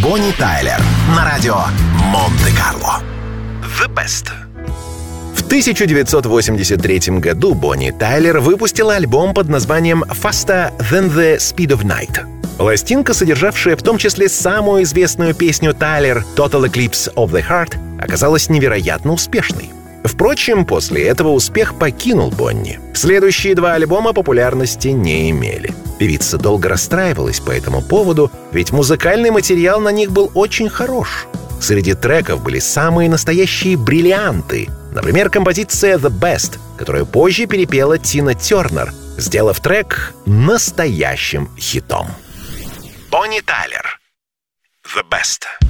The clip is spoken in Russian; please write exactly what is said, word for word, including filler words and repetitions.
Бонни Тайлер на радио Монте-Карло. The Best. В тысяча девятьсот восемьдесят третьем году Бонни Тайлер выпустила альбом под названием «Faster Than the Speed of Night». Пластинка, содержавшая в том числе самую известную песню Тайлер «Total Eclipse of the Heart», оказалась невероятно успешной. Впрочем, после этого успех покинул Бонни. Следующие два альбома популярности не имели. Певица долго расстраивалась по этому поводу, ведь музыкальный материал на них был очень хорош. Среди треков были самые настоящие бриллианты. Например, композиция «The Best», которую позже перепела Тина Тернер, сделав трек настоящим хитом. Бонни Тайлер. «The Best».